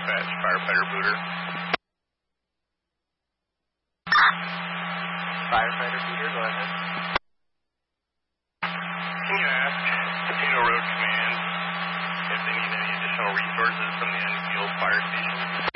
dispatch, firefighter Booter. Firefighter Booter, go ahead. Can you ask Potato Road Command if they need any additional resources from the Enfield Fire Station?